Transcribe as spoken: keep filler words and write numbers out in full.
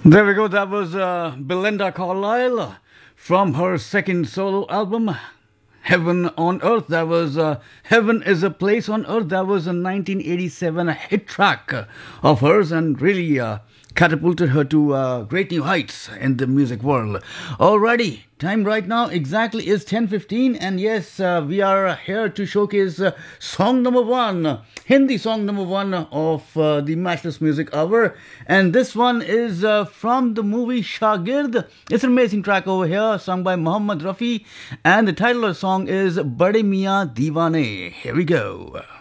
There we go. That was uh, Belinda Carlisle from her second solo album, Heaven on Earth. That was uh, Heaven is a Place on Earth. That was a nineteen eighty-seven hit track uh, of hers and really uh, catapulted her to uh, great new heights in the music world. Alrighty, time right now exactly is ten fifteen, and yes, uh, we are here to showcase uh, song number one, Hindi song number one of uh, the Matchless Music Hour, and this one is uh, from the movie Shagird. It's an amazing track over here, sung by Muhammad Rafi, and the title of the song is Bade Miyan Deewane. Here we go.